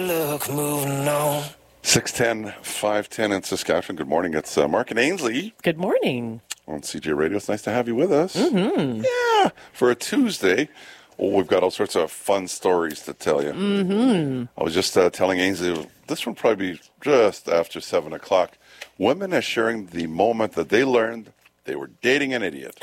Look, moving on. 610, 510 in Saskatchewan. Good morning. It's Mark and Ainsley Good morning. on CJ Radio. It's nice to have you with us. Mm-hmm. Yeah, for a Tuesday. Oh, we've got all sorts of fun stories to tell you. Mm-hmm. I was just telling Ainsley, this will probably be just after 7 o'clock. Women are sharing the moment that they learned they were dating an idiot.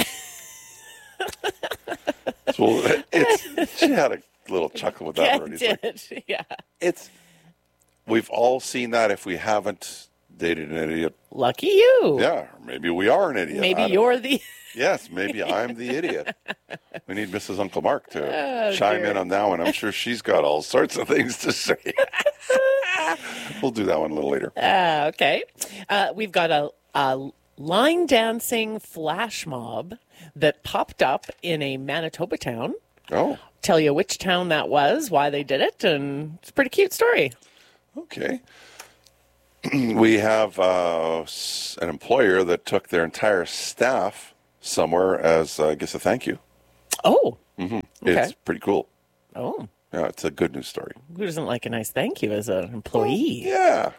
So she had a little chuckle with that Yeah, already. I It's did. Yeah. we've all seen that if we haven't dated an idiot. Lucky you. Yeah, or maybe we are an idiot. Maybe I don't you're know. the. Yes, maybe I'm the idiot. We need Mrs. Uncle Mark to Oh, chime dear. in on that one. I'm sure she's got all sorts of things to say. We'll do that one a little later. Okay. We've got a line dancing flash mob that popped up in a Manitoba town. Oh, Tell you which town that was, why they did it, and it's a pretty cute story. okay. We have an employer that took their entire staff somewhere as, I guess, a thank you. Oh. It's Okay. pretty cool. Oh. Yeah, it's a good news story. Who doesn't like a nice thank you as an employee? Yeah,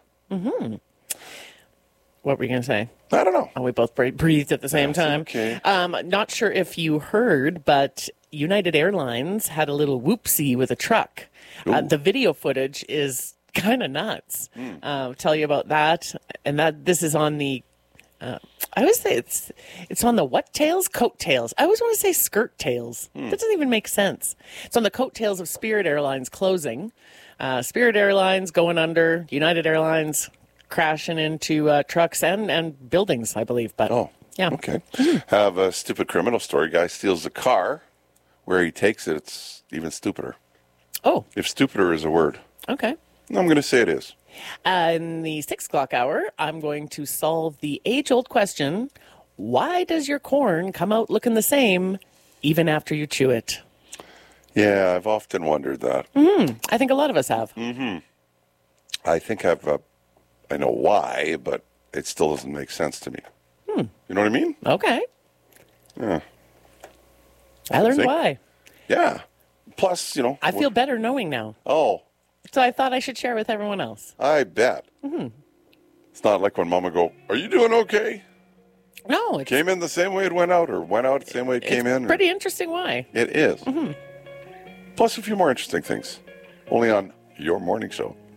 What were you going to say? I don't know. Oh, we both breathed at the same That's time. okay. Not sure if you heard, but United Airlines had a little whoopsie with a truck. The video footage is kind of nuts. Tell you about that, and that this is on the. I always say it's on the what tails? Coat tails. I always want to say skirt tails. That doesn't even make sense. It's on the coat tails of Spirit Airlines closing. Spirit Airlines going under. United Airlines crashing into trucks and buildings, I believe. But Oh, yeah. okay. Have a stupid criminal story. Guy steals a car. Where he takes it, it's even stupider. Oh, If stupider is a word, okay. I'm going to say it is. In the 6 o'clock hour, I'm going to solve the age-old question, why does your corn come out looking the same even after you chew it? Yeah, I've often wondered that. I think a lot of us have. I think I know why, but it still doesn't make sense to me. You know what I mean? Okay. Yeah. I learned Think? why. Yeah. Plus, I feel better knowing now. Oh, So I thought I should share with everyone else. I bet. It's not like when Mama go, "Are you doing okay?" No, it's Came in the same way it went out, or went out the same way it came in. or- pretty interesting why. It is. Plus a few more interesting things. Only on your morning show.